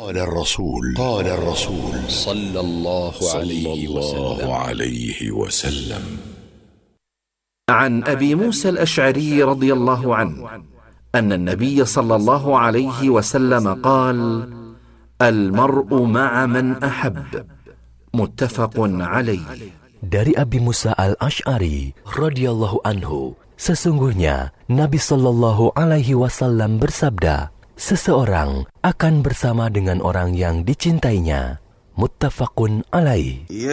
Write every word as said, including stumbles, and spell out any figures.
قال الرسول قال الرسول صلى الله عليه وسلم. عن أبي موسى الأشعري رضي الله عنه أن النبي صلى الله عليه وسلم قال: المرء مع من أحب. متفق عليه. Dari Abi Musa al-Ash'ari radhiyallahu anhu, sesungguhnya Nabi Shallallahu Alaihi Wasallam bersabda, seseorang akan bersama dengan orang yang dicintainya. Muttafaqun alaih.